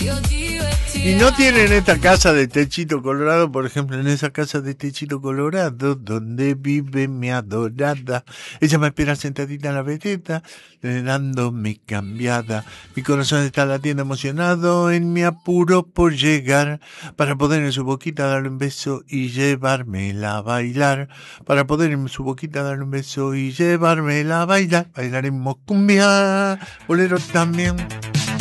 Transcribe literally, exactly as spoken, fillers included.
Y no tienen esta casa de techito colorado, por ejemplo, en esa casa de techito colorado, donde vive mi adorada. Ella me espera sentadita en la vereda, dándome cambiada. Mi corazón está latiendo emocionado en mi apuro por llegar, para poder en su boquita darle un beso y llevármela a bailar. Para poder en su boquita darle un beso y llevármela a bailar. Bailaremos cumbia, bolero también.